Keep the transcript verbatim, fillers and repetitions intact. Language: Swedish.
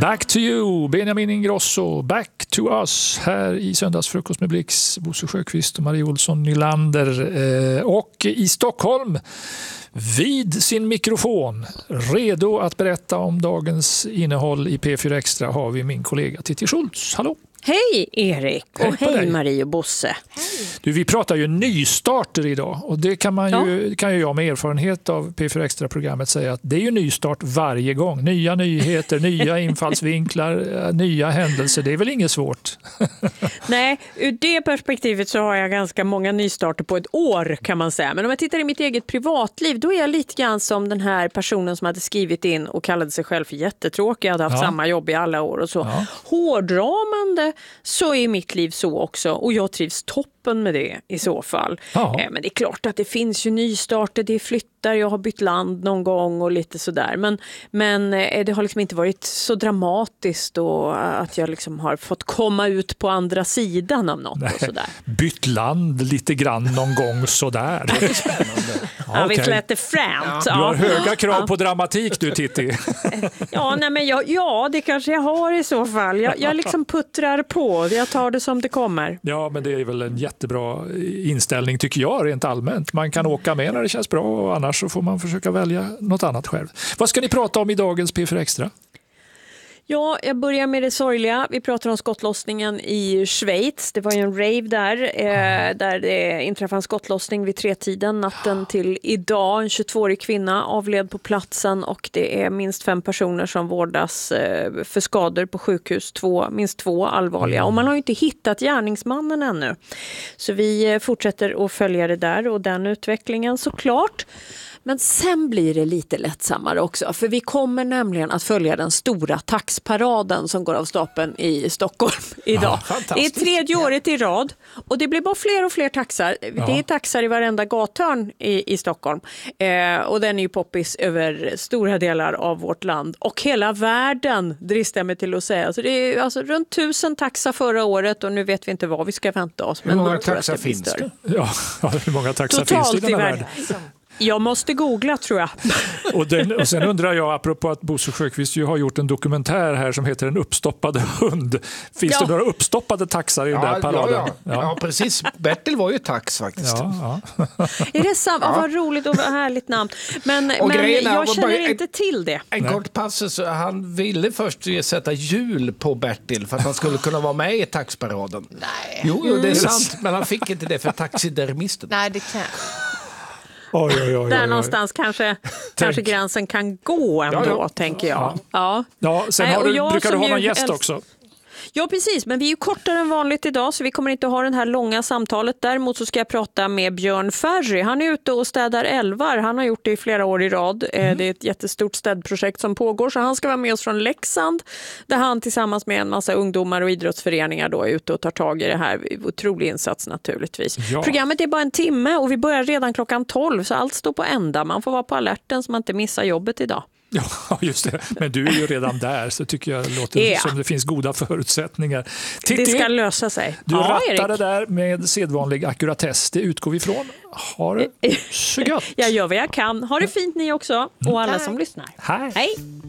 Back to you, Benjamin Ingrosso. Back to us här i Söndagsfrukost med Blix, Bosse Sjöqvist och Marie Olsson Nylander. Eh, och i Stockholm vid sin mikrofon, redo att berätta om dagens innehåll i P fyra Extra, har vi min kollega Titti Schultz. Hallå! Hej Erik och hej, hej Marie och Bosse. Hej. Du, vi pratar ju nystarter idag och det kan, man ju, ja. kan ju jag med erfarenhet av P fyra Extra-programmet säga att det är ju nystart varje gång. Nya nyheter, nya infallsvinklar, nya händelser. Det är väl inget svårt? Nej, ur det perspektivet så har jag ganska många nystarter på ett år kan man säga. Men om jag tittar i mitt eget privatliv, då är jag lite grann som den här personen som hade skrivit in och kallade sig själv för jättetråkig. Jag hade haft ja. samma jobb i alla år och så. Ja. Hårdrar man det så är mitt liv så också och jag trivs toppen med det i så fall. Ja. Men det är klart att det finns ju nystarter, det är flyttar, jag har bytt land någon gång och lite sådär. Men, men det har liksom inte varit så dramatiskt och att jag liksom har fått komma ut på andra sidan av något. Nej, och sådär. Bytt land lite grann någon gång sådär. Det är spännande. Ja, ja, visst lät det främt. Ja. Du har höga krav ja. på dramatik du, Titti. Ja, nej, men jag, ja, det kanske jag har i så fall. Jag, jag liksom puttrar på. Jag tar det som det kommer. Ja, men det är väl en jättebra inställning tycker jag rent allmänt. Man kan åka med när det känns bra och annars så får man försöka välja något annat själv. Vad ska ni prata om i dagens P fyra Extra? Ja, jag börjar med det sorgliga. Vi pratar om skottlossningen i Schweiz. Det var ju en rave där, eh, där det inträffade en skottlossning vid tretiden natten till idag. En tjugotvåårig kvinna avled på platsen och det är minst fem personer som vårdas eh, för skador på sjukhus. Två, minst två allvarliga. Och man har ju inte hittat gärningsmannen ännu. Så vi fortsätter att följa det där och den utvecklingen såklart. Men sen blir det lite lättsammare också. För vi kommer nämligen att följa den stora taxparaden som går av stapeln i Stockholm idag. Ja, det är tredje året i rad. Och det blir bara fler och fler taxar. Ja. Det är taxar i varenda gathörn i, i Stockholm. Eh, och den är ju poppis över stora delar av vårt land. Och hela världen dristar jag mig till att säga. Så det är alltså runt tusen taxar förra året. Och nu vet vi inte vad vi ska vänta oss. Men hur många taxar finns det? Ja, hur många taxar Totalt finns det i den här världen? Jag måste googla tror jag. Och, den, och sen undrar jag, apropå att Bosse Sjöqvist ju har gjort en dokumentär här som heter En uppstoppad hund. Finns ja. det några uppstoppade taxar i ja, den där paraden? Ja, ja. ja, precis. Bertil var ju tax faktiskt. Ja, ja. Är det sant? Ja. Vad roligt och vad härligt namn. Men, men jag känner bara, inte till det. En Nej. kort passus. Han ville först sätta jul på Bertil för att han skulle kunna vara med i taxparaden. Nej. Jo, jo, det är sant. Men han fick inte det för taxidermisten. Nej, det kan Oj, oj, oj, Där oj. någonstans kanske, kanske gränsen kan gå ändå, ja, ja. tänker jag. Ja. Ja. Ja, sen har du, brukar du ha någon gäst älsk- också. Ja, precis. Men vi är ju kortare än vanligt idag så vi kommer inte ha det här långa samtalet. Däremot så ska jag prata med Björn Ferry. Han är ute och städar älvar. Han har gjort det i flera år i rad. Mm. Det är ett jättestort städprojekt som pågår. Så han ska vara med oss från Leksand. Där han tillsammans med en massa ungdomar och idrottsföreningar då är ute och tar tag i det här. Otrolig insats naturligtvis. Ja. Programmet är bara en timme och vi börjar redan klockan tolv. Så allt står på ända. Man får vara på alerten så man inte missar jobbet idag. Ja, just det. Men du är ju redan där så tycker jag det låter ja. som det finns goda förutsättningar. Titti, det ska lösa sig. Du ja, rattar Erik. det där med sedvanlig akkuratess. Det utgår vi ifrån. Ha det så gött. Jag gör vad jag kan. Ha det fint ni också och alla som lyssnar. Hej. Hej.